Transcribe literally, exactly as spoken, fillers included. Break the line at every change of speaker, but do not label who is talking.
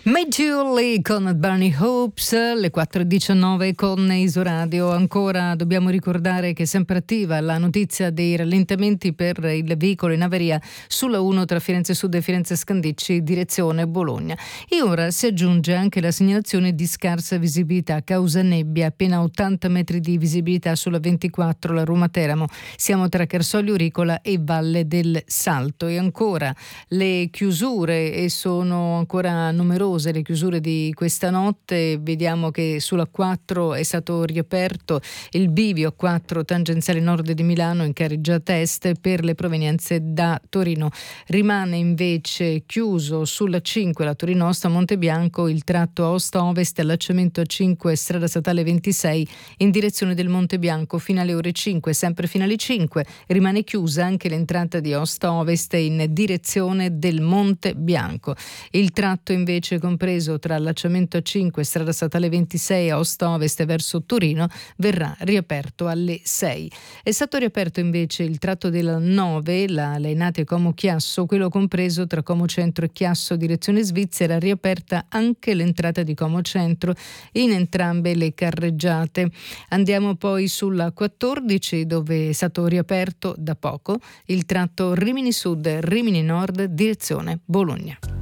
Julie con Barney Hopes, le quattro e diciannove con Isoradio. Ancora dobbiamo ricordare che è sempre attiva la notizia dei rallentamenti per il veicolo in averia sulla uno tra Firenze Sud e Firenze Scandicci direzione Bologna. E ora si aggiunge anche la segnalazione di scarsa visibilità causa nebbia, appena ottanta metri di visibilità sulla ventiquattro la Roma Teramo. Siamo tra Carsoglio Ricola e Valle del Salto. E ancora le chiusure, e sono ancora numerose le chiusure di questa notte. Vediamo che sulla quattro è stato riaperto il bivio quattro tangenziale nord di Milano in carreggiata est per le provenienze da Torino. Rimane invece chiuso sulla cinque la Torino Osta Montebianco il tratto Aosta Ovest allacciamento A cinque strada statale ventisei in direzione del Monte Bianco fino alle ore cinque. Sempre fino alle cinque rimane chiusa anche l'entrata di Aosta Ovest in direzione del Monte Bianco. Il tratto invece compreso tra allacciamento A cinque strada statale ventisei a Aosta Ovest verso Torino verrà riaperto alle sei. È stato riaperto invece il tratto della nove, la Lainate Como Chiasso, quello compreso tra Como Centro e Chiasso direzione Svizzera, riaperta anche l'entrata di Como Centro in entrambe le carreggiate. Andiamo poi sulla quattordici, dove è stato riaperto da poco il tratto Rimini Sud Rimini Nord direzione Bologna.